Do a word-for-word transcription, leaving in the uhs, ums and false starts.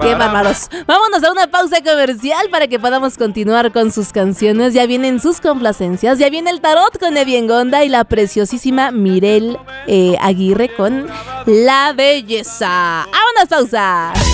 Qué bárbaros. Vámonos a una pausa comercial para que podamos continuar con sus canciones. Ya vienen sus complacencias, ya viene el tarot con Evi Engonda y la preciosísima Mirel eh, Aguirre con La Belleza. ¡A una pausa!